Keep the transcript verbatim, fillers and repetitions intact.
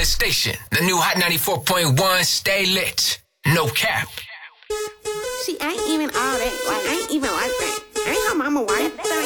station. The new Hot ninety-four point one, stay lit. No cap. She ain't even all that. Like, I ain't even like that. Ain't her mama wife.